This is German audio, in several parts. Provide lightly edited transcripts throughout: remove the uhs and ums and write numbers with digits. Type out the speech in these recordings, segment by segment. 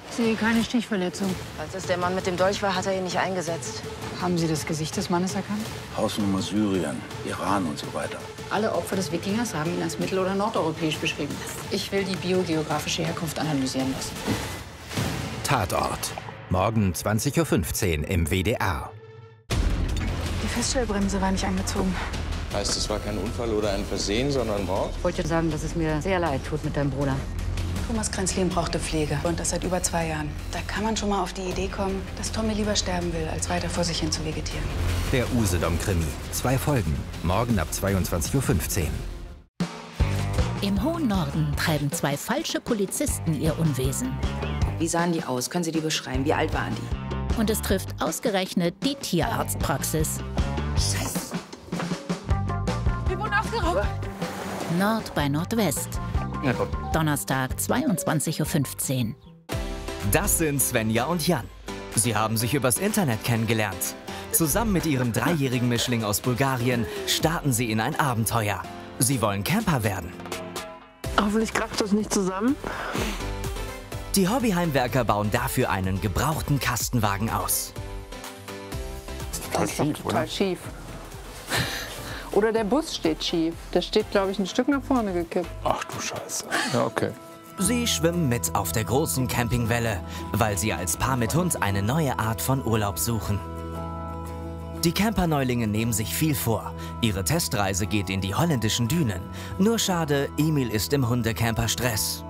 Ich sehe keine Stichverletzung. Falls es der Mann mit dem Dolch war, hat er ihn nicht eingesetzt. Haben Sie das Gesicht des Mannes erkannt? Hausnummer Syrien, Iran und so weiter. Alle Opfer des Wikingers haben ihn als mittel- oder nordeuropäisch beschrieben. Ich will die biogeografische Herkunft analysieren lassen. Tatort. Morgen 20:15 Uhr im WDR. Die Feststellbremse war nicht angezogen. Heißt, es war kein Unfall oder ein Versehen, sondern Mord? Ich wollte sagen, dass es mir sehr leid tut mit deinem Bruder. Thomas Kränzlin brauchte Pflege. Und das seit über 2 Jahren. Da kann man schon mal auf die Idee kommen, dass Tommy lieber sterben will, als weiter vor sich hin zu vegetieren. Der Usedom-Krimi. 2 Folgen. Morgen ab 22:15 Uhr. Im hohen Norden treiben 2 falsche Polizisten ihr Unwesen. Wie sahen die aus? Können Sie die beschreiben? Wie alt waren die? Und es trifft ausgerechnet die Tierarztpraxis. Scheiße. Wir wurden aufgeraubt. Nord bei Nordwest. Ja, komm. Donnerstag, 22:15 Uhr. Das sind Svenja und Jan. Sie haben sich übers Internet kennengelernt. Zusammen mit ihrem 3-jährigen Mischling aus Bulgarien starten sie in ein Abenteuer. Sie wollen Camper werden. Hoffentlich kracht das nicht zusammen. Die Hobbyheimwerker bauen dafür einen gebrauchten Kastenwagen aus. Das ist doch total schief. Oder der Bus steht schief. Der steht, glaube ich, ein Stück nach vorne gekippt. Ach du Scheiße. Ja, okay. Sie schwimmen mit auf der großen Campingwelle, weil sie als Paar mit Hund eine neue Art von Urlaub suchen. Die Camperneulinge nehmen sich viel vor. Ihre Testreise geht in die holländischen Dünen. Nur schade, Emil ist im Hundecamper-Stress.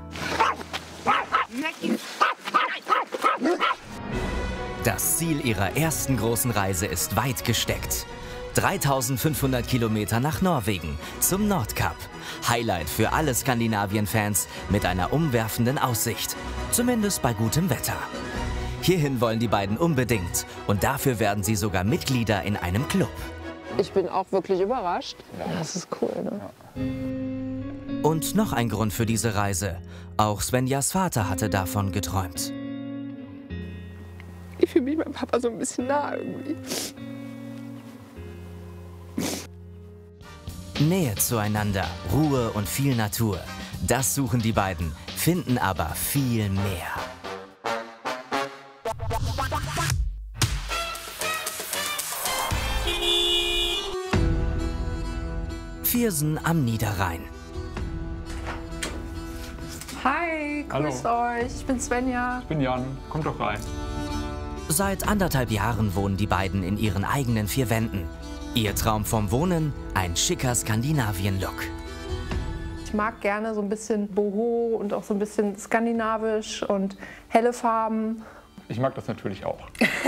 Das Ziel ihrer ersten großen Reise ist weit gesteckt. 3500 Kilometer nach Norwegen, zum Nordkap. Highlight für alle Skandinavien-Fans mit einer umwerfenden Aussicht. Zumindest bei gutem Wetter. Hierhin wollen die beiden unbedingt und dafür werden sie sogar Mitglieder in einem Club. Ich bin auch wirklich überrascht. Ja, das ist cool, ne? Ja. Und noch ein Grund für diese Reise. Auch Svenjas Vater hatte davon geträumt. Ich fühle mich meinem Papa so ein bisschen nah irgendwie. Nähe zueinander, Ruhe und viel Natur. Das suchen die beiden, finden aber viel mehr. Viersen am Niederrhein. Hi, grüßt euch. Ich bin Svenja. Ich bin Jan. Kommt doch rein. Seit 1,5 Jahren wohnen die beiden in ihren eigenen 4 Wänden. Ihr Traum vom Wohnen? Ein schicker Skandinavien-Look. Ich mag gerne so ein bisschen boho und auch so ein bisschen skandinavisch und helle Farben. Ich mag das natürlich auch.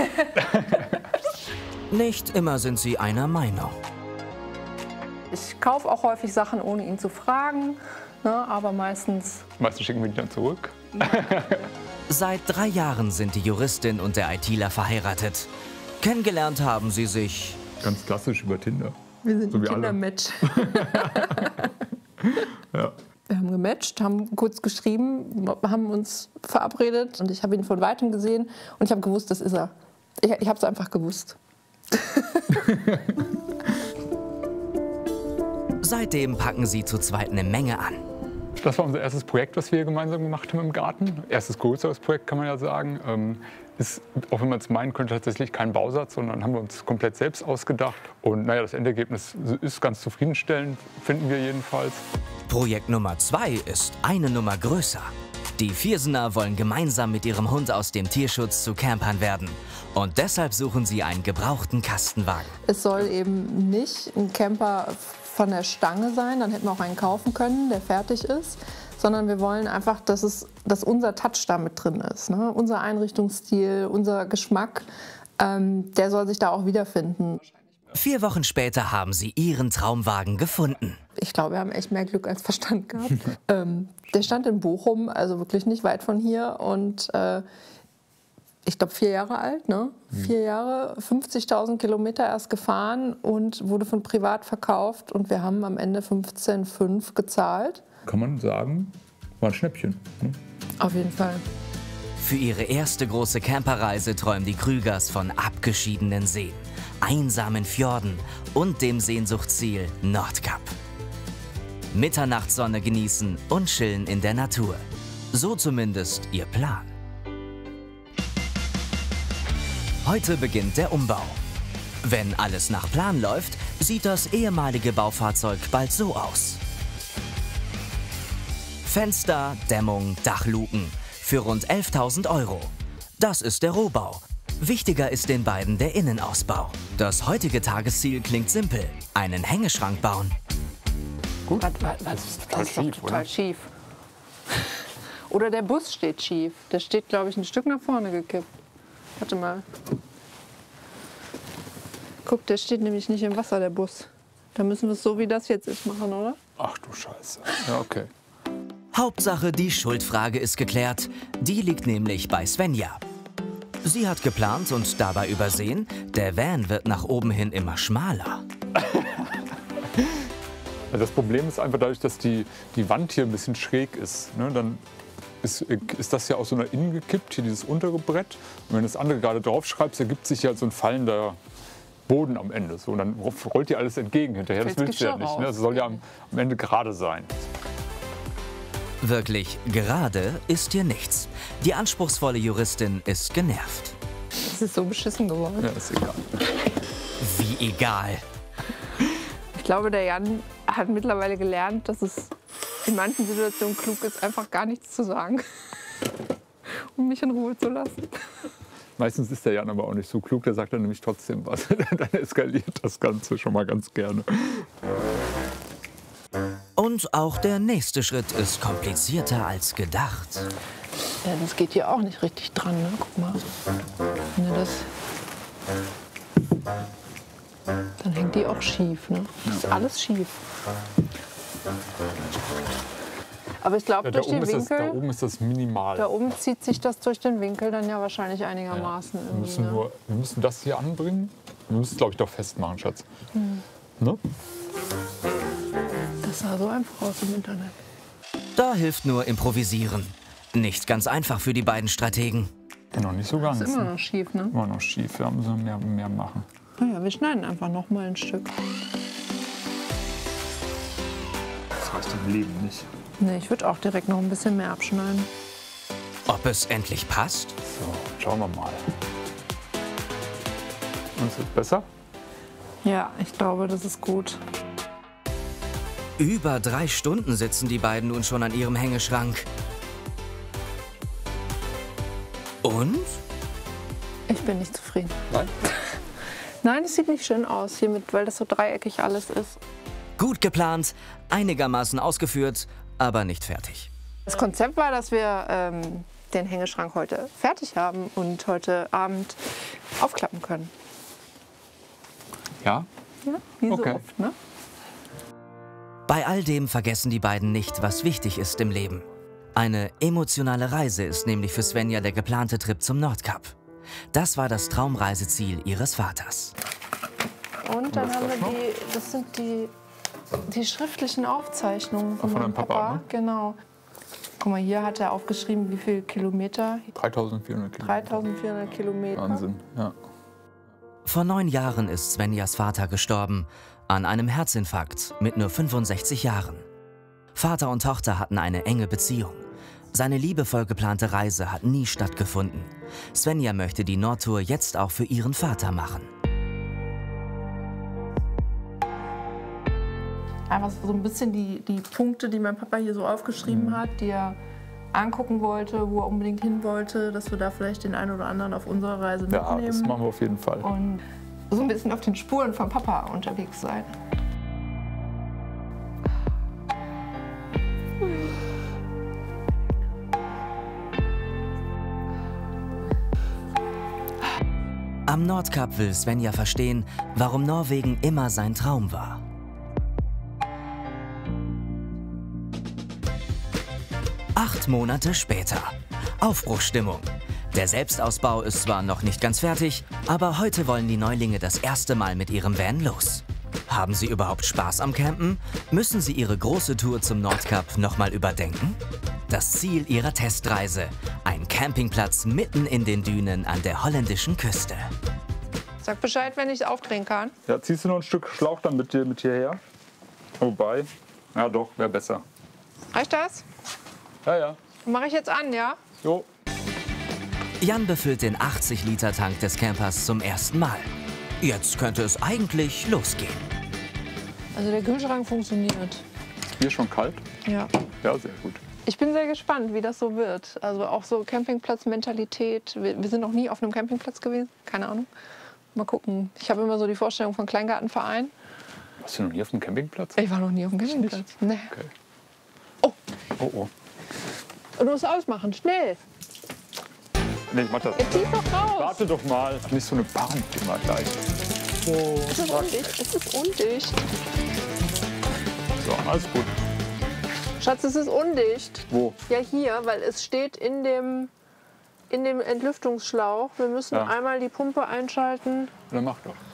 Nicht immer sind sie einer Meinung. Ich kaufe auch häufig Sachen, ohne ihn zu fragen, ne, aber meistens... Meistens schicken wir die dann zurück. Seit 3 Jahren sind die Juristin und der ITler verheiratet. Kennengelernt haben sie sich... Ganz klassisch über Tinder. Wir sind so ein Tinder-Match. Ja. Wir haben gematcht, haben kurz geschrieben, haben uns verabredet und ich habe ihn von Weitem gesehen und ich habe gewusst, das ist er. Ich habe es einfach gewusst. Seitdem packen sie zu zweit eine Menge an. Das war unser erstes Projekt, was wir gemeinsam gemacht haben im Garten. Erstes größeres Projekt, kann man ja sagen. Ist, auch wenn man es meinen könnte, tatsächlich kein Bausatz, sondern haben wir uns komplett selbst ausgedacht. Und naja, das Endergebnis ist ganz zufriedenstellend, finden wir jedenfalls. Projekt Nummer 2 ist eine Nummer größer. Die Viersener wollen gemeinsam mit ihrem Hund aus dem Tierschutz zu Campern werden. Und deshalb suchen sie einen gebrauchten Kastenwagen. Es soll eben nicht ein Camper von der Stange sein, dann hätten wir auch einen kaufen können, der fertig ist. Sondern wir wollen einfach, dass unser Touch da mit drin ist. Ne? Unser Einrichtungsstil, unser Geschmack, der soll sich da auch wiederfinden. 4 Wochen später haben sie ihren Traumwagen gefunden. Ich glaube, wir haben echt mehr Glück als Verstand gehabt. Der stand in Bochum, also wirklich nicht weit von hier. Und ich glaube 4 Jahre alt, ne? 4 Jahre, 50.000 Kilometer erst gefahren und wurde von privat verkauft. Und wir haben am Ende 15,5 gezahlt. Kann man sagen, war ein Schnäppchen. Ne? Auf jeden Fall. Für ihre erste große Camperreise träumen die Krügers von abgeschiedenen Seen, einsamen Fjorden und dem Sehnsuchtsziel Nordkap. Mitternachtssonne genießen und chillen in der Natur. So zumindest ihr Plan. Heute beginnt der Umbau. Wenn alles nach Plan läuft, sieht das ehemalige Baufahrzeug bald so aus. Fenster, Dämmung, Dachluken. Für rund 11.000 €. Das ist der Rohbau. Wichtiger ist den beiden der Innenausbau. Das heutige Tagesziel klingt simpel. Einen Hängeschrank bauen. Gut. Das ist total schief, total schief. Oder der Bus steht schief. Der steht, glaube ich, ein Stück nach vorne gekippt. Warte mal. Guck, der steht nämlich nicht im Wasser, der Bus. Da müssen wir es so, wie das jetzt ist, machen, oder? Ach du Scheiße. Ja, okay. Hauptsache, die Schuldfrage ist geklärt. Die liegt nämlich bei Svenja. Sie hat geplant und dabei übersehen, der Van wird nach oben hin immer schmaler. Das Problem ist einfach dadurch, dass die Wand hier ein bisschen schräg ist. Ne? Dann ist das ja aus so einer Innen gekippt, hier dieses untere Brett. Und wenn das andere gerade drauf schreibst, ergibt sich ja so ein fallender Boden am Ende. So, und dann rollt dir alles entgegen hinterher. Das willst du ja nicht. Ne? Das soll ja am Ende gerade sein. Wirklich gerade ist hier nichts. Die anspruchsvolle Juristin ist genervt. Das ist so beschissen geworden. Ja, ist egal. Wie egal. Ich glaube, der Jan hat mittlerweile gelernt, dass es in manchen Situationen klug ist, einfach gar nichts zu sagen. Um mich in Ruhe zu lassen. Meistens ist der Jan aber auch nicht so klug, der sagt dann nämlich trotzdem was. Dann eskaliert das Ganze schon mal ganz gerne. Und auch der nächste Schritt ist komplizierter als gedacht. Ja, das geht hier auch nicht richtig dran, ne? Guck mal. Wenn du das... Dann hängt die auch schief, ne? Das ist alles schief. Aber ich glaube, durch den Winkel... Da oben ist das minimal. Da oben zieht sich das durch den Winkel dann ja wahrscheinlich einigermaßen. Ja. Wir müssen das hier anbringen. Wir müssen es, glaube ich, doch festmachen, Schatz. Ne? Das sah so einfach aus im Internet. Da hilft nur improvisieren. Nicht ganz einfach für die beiden Strategen. Noch nicht so ganz. Das ist immer noch schief, ne? Immer noch schief, da müssen wir mehr machen. Naja, wir schneiden einfach noch mal ein Stück. Das reicht im Leben nicht. Nee, ich würde auch direkt noch ein bisschen mehr abschneiden. Ob es endlich passt? So, schauen wir mal. Und ist es besser? Ja, ich glaube, das ist gut. Über 3 Stunden sitzen die beiden nun schon an ihrem Hängeschrank. Und? Ich bin nicht zufrieden. Nein? Nein, es sieht nicht schön aus hiermit, weil das so dreieckig alles ist. Gut geplant, einigermaßen ausgeführt, aber nicht fertig. Das Konzept war, dass wir den Hängeschrank heute fertig haben und heute Abend aufklappen können. Ja? Ja, wie so Okay. oft, ne? Bei all dem vergessen die beiden nicht, was wichtig ist im Leben. Eine emotionale Reise ist nämlich für Svenja der geplante Trip zum Nordkap. Das war das Traumreiseziel ihres Vaters. Und dann haben wir das sind die schriftlichen Aufzeichnungen von meinem Papa. Ne? Genau. Guck mal, hier hat er aufgeschrieben, wie viele Kilometer. 3.400 Kilometer. 3.400 Kilometer. Wahnsinn, ja. Vor 9 Jahren ist Svenjas Vater gestorben, an einem Herzinfarkt mit nur 65 Jahren. Vater und Tochter hatten eine enge Beziehung. Seine liebevoll geplante Reise hat nie stattgefunden. Svenja möchte die Nordtour jetzt auch für ihren Vater machen. Einfach so ein bisschen die Punkte, die mein Papa hier so aufgeschrieben hat, die er angucken wollte, wo er unbedingt hin wollte, dass wir da vielleicht den einen oder anderen auf unserer Reise mitnehmen. Ja, das machen wir auf jeden Fall. Und so ein bisschen auf den Spuren von Papa unterwegs sein. Am Nordkap will Svenja verstehen, warum Norwegen immer sein Traum war. Acht Monate später. Aufbruchsstimmung. Der Selbstausbau ist zwar noch nicht ganz fertig, aber heute wollen die Neulinge das erste Mal mit ihrem Van los. Haben sie überhaupt Spaß am Campen? Müssen sie ihre große Tour zum Nordkap nochmal überdenken? Das Ziel ihrer Testreise: ein Campingplatz mitten in den Dünen an der holländischen Küste. Sag Bescheid, wenn ich es aufdrehen kann. Ja, ziehst du noch ein Stück Schlauch dann mit hierher? Wobei, ja doch, wäre besser. Reicht das? Ja, ja. Mache ich jetzt an, ja? Jo. Jan befüllt den 80-Liter-Tank des Campers zum ersten Mal. Jetzt könnte es eigentlich losgehen. Also der Kühlschrank funktioniert. Hier schon kalt? Ja. Ja, sehr gut. Ich bin sehr gespannt, wie das so wird. Also auch so Campingplatz-Mentalität. Wir sind noch nie auf einem Campingplatz gewesen. Keine Ahnung. Mal gucken. Ich habe immer so die Vorstellung von Kleingartenverein. Warst du noch nie auf dem Campingplatz? Ich war noch nie auf dem Campingplatz. Nee. Okay. Oh. Oh, oh. Du musst ausmachen, schnell. Nee, ich mach das. Jetzt zieh doch raus. Warte doch mal. Nicht so eine Bahn immer gleich. Oh, Es ist undicht. Es ist undicht. so, alles gut. Schatz, es ist undicht. Wo? Ja, hier, weil es steht in dem Entlüftungsschlauch. Wir müssen Ja. einmal die Pumpe einschalten. Dann mach doch.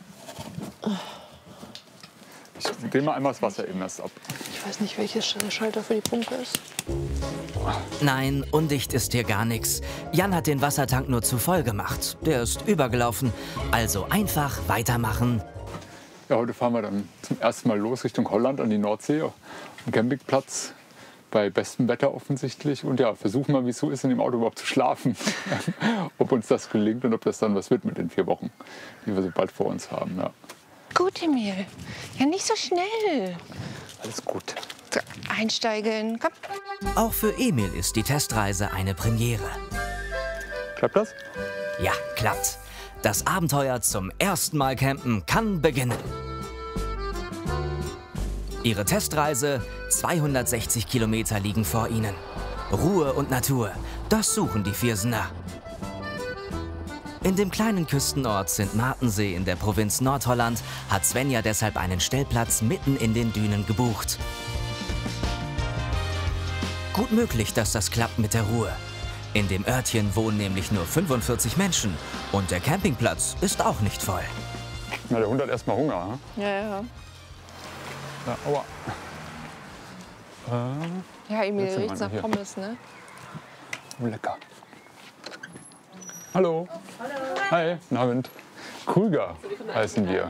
Ich dreh mal einmal das Wasser eben erst ab. Ich weiß nicht, welcher Schalter für die Pumpe ist. Nein, undicht ist hier gar nichts. Jan hat den Wassertank nur zu voll gemacht. Der ist übergelaufen. Also einfach weitermachen. Ja, heute fahren wir dann zum ersten Mal los Richtung Holland an die Nordsee. Am Campingplatz. Bei bestem Wetter offensichtlich. Und ja, versuchen mal, wie es so ist, in dem Auto überhaupt zu schlafen. Ob uns das gelingt und ob das dann was wird mit den 4 Wochen, die wir so bald vor uns haben. Ja. Gut, Emil. Ja, nicht so schnell. Alles gut. So, einsteigen. Komm. Auch für Emil ist die Testreise eine Premiere. Klappt das? Ja, klappt. Das Abenteuer zum ersten Mal campen kann beginnen. Ihre Testreise, 260 Kilometer liegen vor ihnen. Ruhe und Natur, das suchen die Viersener. In dem kleinen Küstenort Sint Maartensee in der Provinz Nordholland hat Svenja deshalb einen Stellplatz mitten in den Dünen gebucht. Gut möglich, dass das klappt mit der Ruhe. In dem Örtchen wohnen nämlich nur 45 Menschen und der Campingplatz ist auch nicht voll. Na, der Hund hat erst mal Hunger. Hm? Ja. Ja, aua. Ja, Emil, Jetzt sind riecht's wir nach hier. Pommes, ne? Oh, lecker. Hallo. Hallo. Hi, guten Abend. Krüger heißen wir.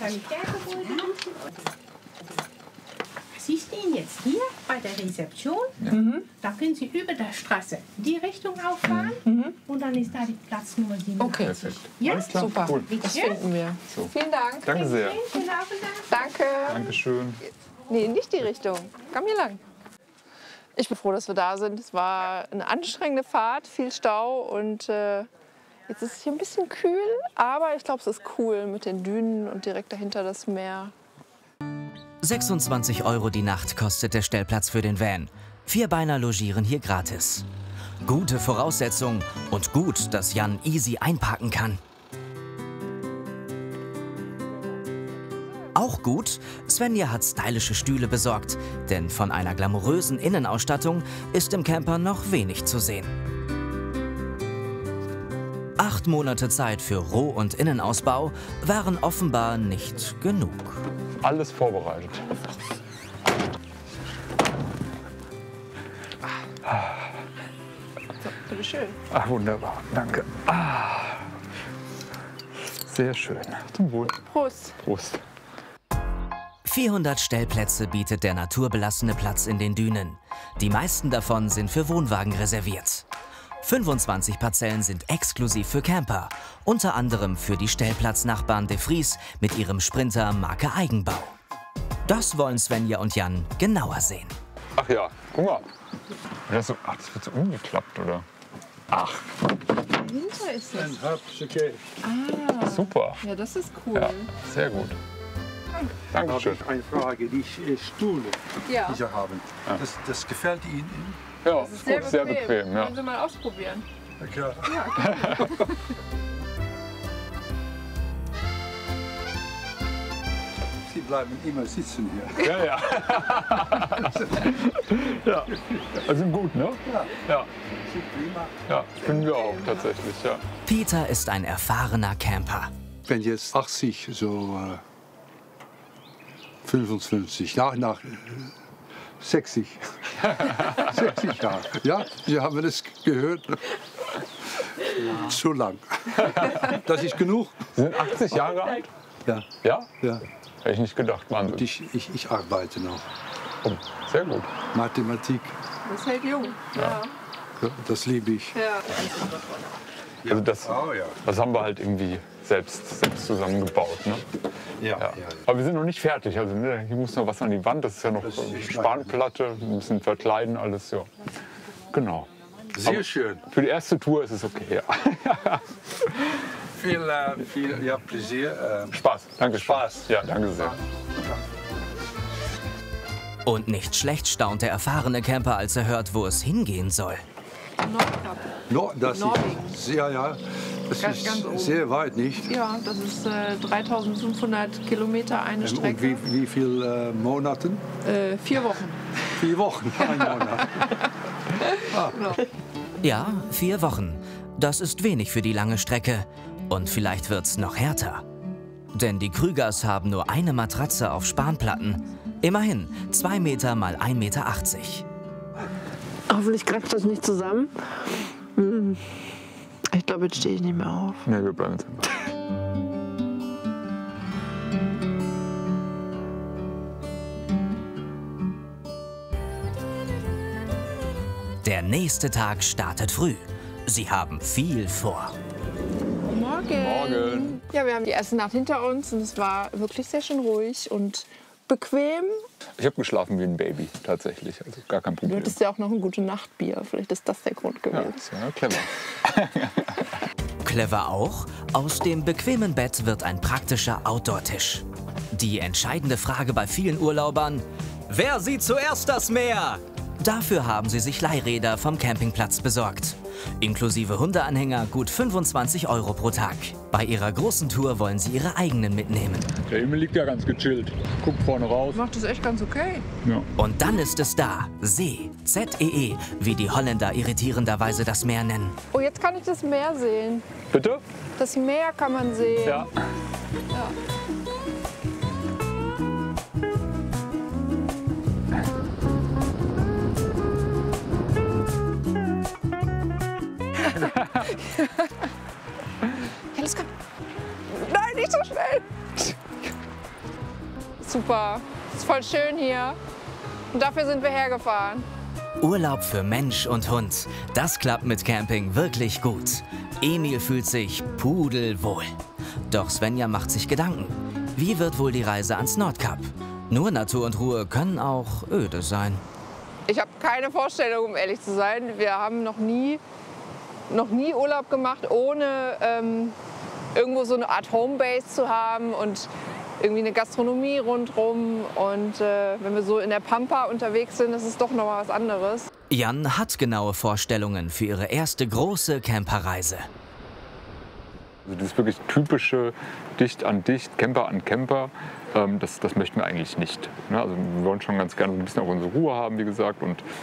Sie stehen jetzt hier bei der Rezeption. Da können Sie über der Straße die Richtung auffahren. Und dann ist da die Platznummer 87. Okay. Perfekt. Ja? Alles klar. Super, Cool. das finden wir. So. Vielen Dank. Danke sehr. Schönen Abend. Danke. Dankeschön. Nee, nicht die Richtung. Komm hier lang. Ich bin froh, dass wir da sind. Es war eine anstrengende Fahrt, viel Stau und jetzt ist es hier ein bisschen kühl, aber ich glaube, es ist cool mit den Dünen und direkt dahinter das Meer. 26 € die Nacht kostet der Stellplatz für den Van. Vierbeiner logieren hier gratis. Gute Voraussetzung und gut, dass Jan easy einparken kann. Auch gut, Svenja hat stylische Stühle besorgt, denn von einer glamourösen Innenausstattung ist im Camper noch wenig zu sehen. 8 Monate Zeit für Roh- und Innenausbau waren offenbar nicht genug. Alles vorbereitet. So, bitteschön. Ach, wunderbar. Danke. Sehr schön. Zum Wohl. Prost. Prost. 400 Stellplätze bietet der naturbelassene Platz in den Dünen. Die meisten davon sind für Wohnwagen reserviert. 25 Parzellen sind exklusiv für Camper, unter anderem für die Stellplatznachbarn De Vries mit ihrem Sprinter Marke Eigenbau. Das wollen Svenja und Jan genauer sehen. Ach ja, guck mal. Das wird so umgeklappt, oder? Ach, Dahinter ist es. super. Ja, das ist cool. Ja, sehr gut. Dankeschön. Eine Frage, die Stühle, Ja. die Sie haben. Das gefällt Ihnen? Ja, Das ist sehr bequem. Ja. Können Sie mal ausprobieren. Ja, klar. Sie bleiben immer sitzen hier. Ja, ja. Ja, also gut, ne? Ja. Ja, finden wir auch tatsächlich, ja. Peter ist ein erfahrener Camper. Ich bin jetzt 80, so 55, nach 60. 60 Jahre. Ja, Sie haben das gehört. Zu lang. Das ist genug. Sie sind 80 Jahre alt? Ja. Ja? Ja. Hätte ich nicht gedacht, Wahnsinn. Ich arbeite noch. Oh, sehr gut. Mathematik, Das hält jung. Ja. das liebe ich. Ja. Also das haben wir halt irgendwie selbst zusammengebaut. Ne? Ja. Aber wir sind noch nicht fertig. Also ne, hier muss noch was an die Wand. Das ist ja noch Spanplatte, ein bisschen verkleiden, alles. Ja. Genau. Sehr schön. Für die erste Tour ist es okay. Ja. Viel Pläsier. Spaß. Danke. Spaß. Ja, danke sehr. Und nicht schlecht staunt der erfahrene Camper, als er hört, wo es hingehen soll. Nordkap. Das ist sehr weit, nicht? Ja, das ist 3500 Kilometer eine Strecke. Und wie viele Monaten? 4 Wochen. 4 Wochen, ein Monat. Ja, 4 Wochen. Das ist wenig für die lange Strecke. Und vielleicht wird's noch härter. Denn die Krügers haben nur eine Matratze auf Spanplatten. Immerhin 2 Meter mal 1,80 Meter. Hoffentlich kratzt das nicht zusammen. Ich glaube, jetzt stehe ich nicht mehr auf. Nee, wir bleiben jetzt einfach. Der nächste Tag startet früh. Sie haben viel vor. Morgen. Morgen. Ja, wir haben die erste Nacht hinter uns und es war wirklich sehr schön ruhig und bequem. Ich habe geschlafen wie ein Baby, tatsächlich. Also gar kein Du Problem. hattest ja auch noch ein gute Nachtbier. Vielleicht ist das der Grund gewesen. Ja, ist ja clever. Clever auch, aus dem bequemen Bett wird ein praktischer Outdoor-Tisch. Die entscheidende Frage bei vielen Urlaubern: Wer sieht zuerst das Meer? Dafür haben sie sich Leihräder vom Campingplatz besorgt. Inklusive Hundeanhänger gut 25 € pro Tag. Bei ihrer großen Tour wollen sie ihre eigenen mitnehmen. Der Himmel liegt ja ganz gechillt. Guckt vorne raus. Macht das echt ganz okay. Ja. Und dann ist es da. See. Z-E-E, wie die Holländer irritierenderweise das Meer nennen. Oh, jetzt kann ich das Meer sehen. Bitte? Das Meer kann man sehen. Ja. Ja. Ja, los, komm. Nein, nicht so schnell. Super. Ist voll schön hier. Und dafür sind wir hergefahren. Urlaub für Mensch und Hund. Das klappt mit Camping wirklich gut. Emil fühlt sich pudelwohl. Doch Svenja macht sich Gedanken. Wie wird wohl die Reise ans Nordkap? Nur Natur und Ruhe können auch öde sein. Ich habe keine Vorstellung, um ehrlich zu sein. Wir haben noch nie Urlaub gemacht, ohne irgendwo so eine Art Homebase zu haben und irgendwie eine Gastronomie rundherum. Und wenn wir so in der Pampa unterwegs sind, ist es doch noch mal was anderes. Jan hat genaue Vorstellungen für ihre erste große Camperreise. Also das wirklich typische dicht an dicht, Camper an Camper, das möchten wir eigentlich nicht. Also wir wollen schon ganz gerne ein bisschen auch unsere Ruhe haben, wie gesagt. Und